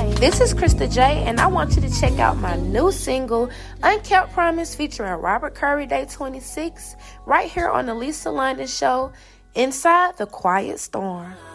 This is Krista J, and I want you to check out my new single, Unkept Promise, featuring Robert Curry, Day 26, right here on the Lisa London Show, Inside the Quiet Storm.